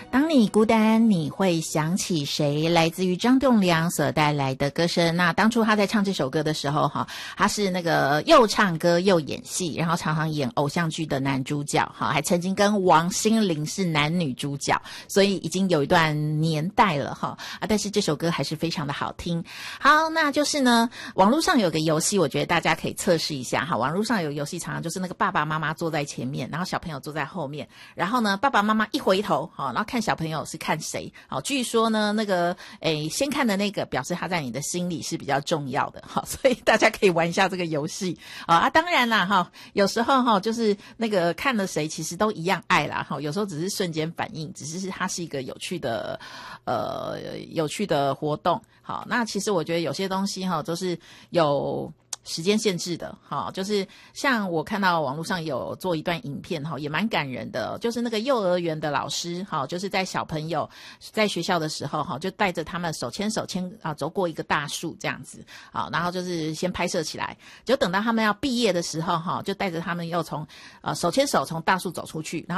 当你孤单，你会想起谁？来自于张栋梁所带来的歌声。那当初他在唱这首歌的时候，他是那个又唱歌又演戏，然后常常演偶像剧的男主角，还曾经跟王心凌是男女主角，所以已经有一段年代了但是这首歌还是非常的好听。好，那就是呢，网络上有个游戏，我觉得大家可以测试一下网络上有游戏常常就是那个爸爸妈妈坐在前面，然后小朋友坐在后面，然后呢，爸爸妈妈一回头然后看小朋友是看谁据说呢那个先看的那个表示他在你的心里是比较重要的所以大家可以玩一下这个游戏当然啦有时候就是那个看了谁其实都一样爱啦有时候只是瞬间反应，只是它是一个有趣的活动。好，那其实我觉得有些东西都是有时间限制的就是像我看到网络上有做一段影片也蛮感人的，就是那个幼儿园的老师就是在小朋友在学校的时候就带着他们手牵手走过一个大树这样子然后就是先拍摄起来，就等到他们要毕业的时候就带着他们又从手牵手从大树走出去，然后